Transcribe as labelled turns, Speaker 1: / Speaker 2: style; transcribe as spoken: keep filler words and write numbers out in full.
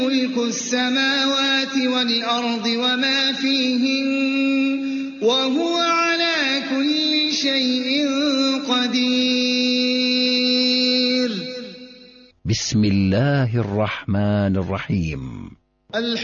Speaker 1: ملك السماوات والأرض وما فيهن وهو على كل شيء قدير.
Speaker 2: بسم الله الرحمن الرحيم.